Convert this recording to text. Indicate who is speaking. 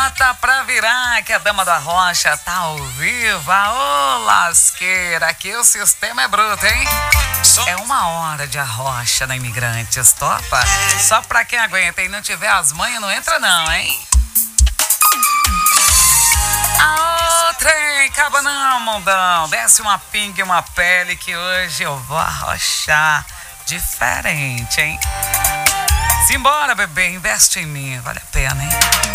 Speaker 1: Bota pra virar que a Dama da Rocha tá ao vivo. Ô lasqueira, aqui o sistema é bruto, hein? É 1 hora de arrocha na Imigrantes, topa? Só pra quem aguenta e não tiver as manhas, não entra não, hein? Aô, trem, acaba não, mundão. Desce uma pinga e uma pele que hoje eu vou arrochar diferente, hein? Simbora, bebê, investe em mim, vale a pena, hein?